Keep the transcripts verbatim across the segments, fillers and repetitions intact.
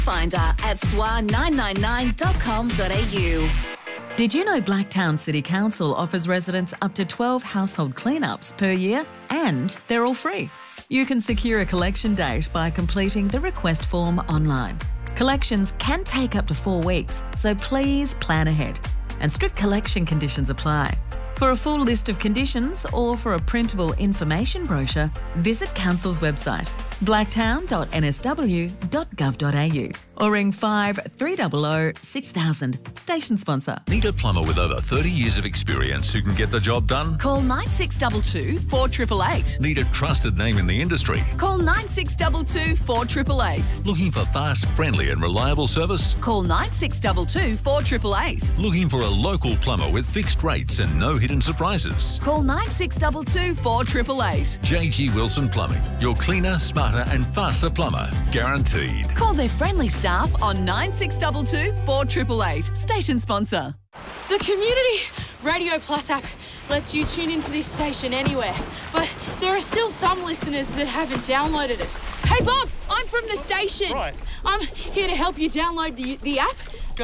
Finder at S W A nine nine nine dot com dot a u. Did you know Blacktown City Council offers residents up to twelve household cleanups per year, and they're all free? You can secure a collection date by completing the request form online. Collections can take up to four weeks, so please plan ahead. And strict collection conditions apply. For a full list of conditions or for a printable information brochure, visit Council's website, blacktown dot n s w dot gov dot a u or ring five three zero zero six thousand. Station sponsor. Need a plumber with over thirty years of experience who can get the job done? Call nine six two two, four eight eight eight. Need a trusted name in the industry? Call nine six two two, four eight eight eight. Looking for fast, friendly and reliable service? Call nine six two two, four eight eight eight. Looking for a local plumber with fixed rates and no hidden surprises? Call nine six two two, four eight eight eight. J G Wilson Plumbing, your cleaner, smarter and faster plumber. Guaranteed. Call their friendly staff on nine six two two, four eight eight eight. Station sponsor. The Community Radio Plus app lets you tune into this station anywhere, but there are still some listeners that haven't downloaded it. Hey Bob, I'm from the station. Right. I'm here to help you download the the app.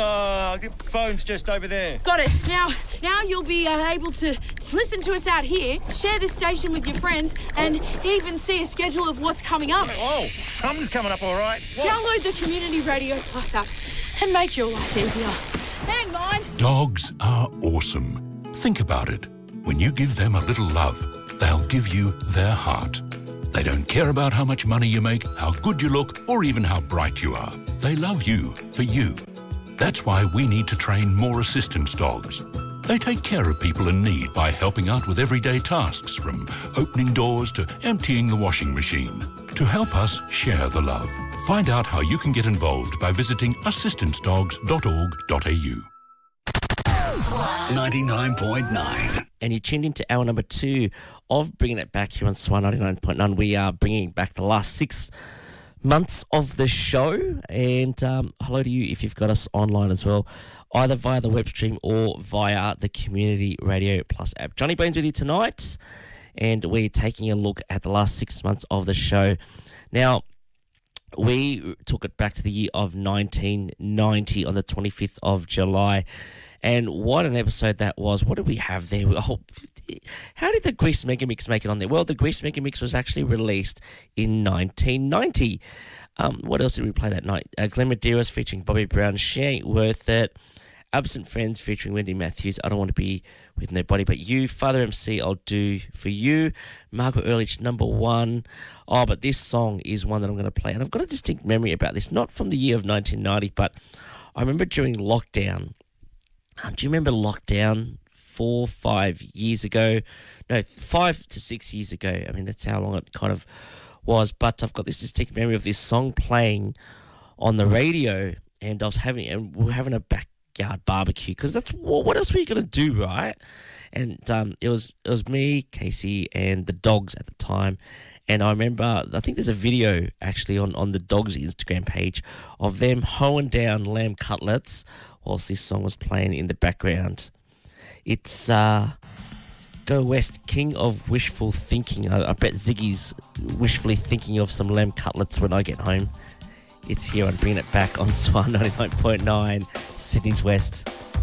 Uh, phone's just over there. Got it. Now, now you'll be uh, able to listen to us out here, share this station with your friends, and even see a schedule of what's coming up. Oh, something's coming up all right. What? Download the Community Radio Plus app and make your life easier. And mine. Dogs are awesome. Think about it. When you give them a little love, they'll give you their heart. They don't care about how much money you make, how good you look, or even how bright you are. They love you for you. That's why we need to train more assistance dogs. They take care of people in need by helping out with everyday tasks, from opening doors to emptying the washing machine. To help us share the love. Find out how you can get involved by visiting assistance dogs dot org dot a u. ninety-nine point nine. And you tuned into hour number two of Bringing It Back here on S W A ninety-nine point nine. We are bringing back the last six months of the show, and um, hello to you if you've got us online as well, either via the web stream or via the Community Radio Plus app. Johnny Bones with you tonight, and we're taking a look at the last six months of the show. Now, we took it back to the year of nineteen ninety on the twenty-fifth of July. And what an episode that was. What did we have there? Oh, how did the Grease Mega Mix make it on there? Well, the Grease Mega Mix was actually released in nineteen ninety. Um, what else did we play that night? Uh, Glenn Medeiros featuring Bobby Brown, She Ain't Worth It. Absent Friends featuring Wendy Matthews, I Don't Want to Be With Nobody But You. Father M C, I'll Do For You. Margaret Earlich, Number One. Oh, but this song is one that I'm going to play. And I've got a distinct memory about this, not from the year of nineteen ninety, but I remember during lockdown. Um, do you remember lockdown four, five years ago? No, five to six years ago. I mean, that's how long it kind of was. But I've got this distinct memory of this song playing on the radio, and I was having, and we were having a backyard barbecue, because that's what, what else were you going to do, right? And um, it was it was me, Casey, and the dogs at the time. And I remember, I think there's a video actually on, on the dogs' Instagram page of them hoeing down lamb cutlets whilst this song was playing in the background. It's uh, Go West, King of Wishful Thinking. I, I bet Ziggy's wishfully thinking of some lamb cutlets when I get home. It's here on Bringing It Back on S W A ninety-nine point nine, Sydney's West.